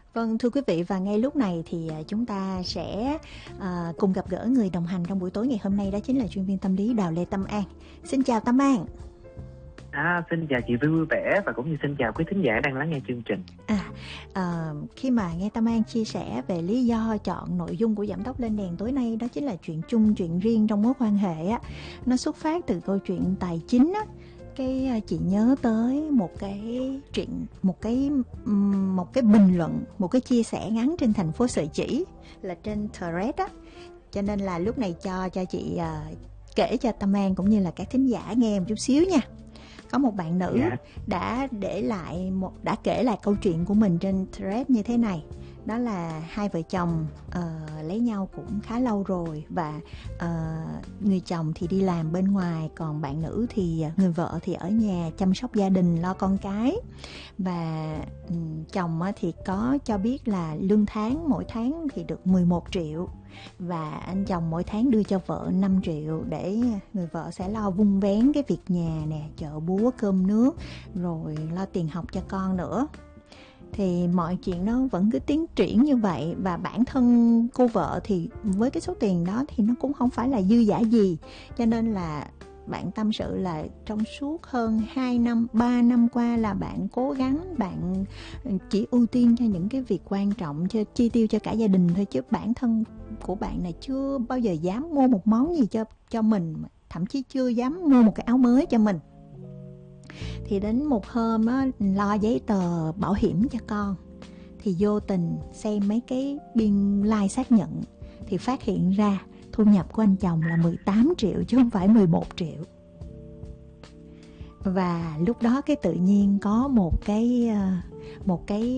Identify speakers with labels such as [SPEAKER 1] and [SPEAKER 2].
[SPEAKER 1] Vâng, thưa quý vị, và ngay lúc này thì chúng ta sẽ cùng gặp gỡ người đồng hành trong buổi tối ngày hôm nay, đó chính là chuyên viên tâm lý Đào Lê Tâm An. Xin chào Tâm An.
[SPEAKER 2] Xin chào chị vui vẻ và cũng như xin chào quý thính giả đang lắng nghe chương trình.
[SPEAKER 1] Khi mà nghe Tâm An chia sẻ về lý do chọn nội dung của Giảm Tốc Lên Đèn tối nay, đó chính là chuyện chung, chuyện riêng trong mối quan hệ á, nó xuất phát từ câu chuyện tài chính á. Chị nhớ tới một cái bình luận, một cái chia sẻ ngắn trên thành phố Sợi Chỉ, là trên Threads á, cho nên là lúc này cho chị kể cho Tâm An cũng như là các thính giả nghe một chút xíu nha. Có một bạn nữ đã kể lại câu chuyện của mình trên Threads như thế này. Đó là hai vợ chồng lấy nhau cũng khá lâu rồi, và người chồng thì đi làm bên ngoài, còn bạn nữ thì người vợ thì ở nhà chăm sóc gia đình, lo con cái. Và chồng thì có cho biết là lương tháng mỗi tháng thì được 11 triệu, và anh chồng mỗi tháng đưa cho vợ 5 triệu để người vợ sẽ lo vun vén cái việc nhà nè, chợ búa cơm nước, rồi lo tiền học cho con nữa. Thì mọi chuyện nó vẫn cứ tiến triển như vậy, và bản thân cô vợ thì với cái số tiền đó thì nó cũng không phải là dư dả gì, cho nên là bạn tâm sự là trong suốt hơn 2 năm, 3 năm qua là bạn cố gắng, bạn chỉ ưu tiên cho những cái việc quan trọng, cho chi tiêu cho cả gia đình thôi, chứ bản thân của bạn này chưa bao giờ dám mua một món gì cho mình, thậm chí chưa dám mua một cái áo mới cho mình. Thì đến một hôm á, lo giấy tờ bảo hiểm cho con, thì vô tình xem mấy cái biên lai xác nhận thì phát hiện ra thu nhập của anh chồng là 18 triệu chứ không phải 11 triệu. Và lúc đó cái tự nhiên có một cái